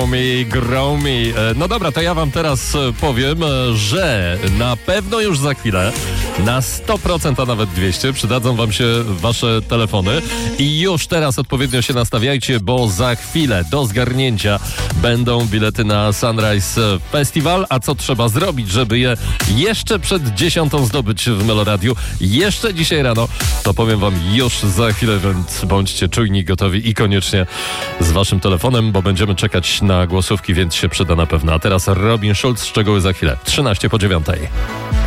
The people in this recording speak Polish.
Gromi. No dobra, to ja wam teraz powiem, że na pewno już za chwilę, na 100%, a nawet 200, przydadzą wam się wasze telefony i już teraz odpowiednio się nastawiajcie, bo za chwilę do zgarnięcia będą bilety na Sunrise Festival, a co trzeba zrobić, żeby je jeszcze przed 10 zdobyć w Meloradiu, jeszcze dzisiaj rano, to powiem wam już za chwilę, więc bądźcie czujni, gotowi i koniecznie z waszym telefonem, bo będziemy czekać na głosówki, więc się przyda na pewno. A teraz Robin Schulz, szczegóły za chwilę. 13 po 9.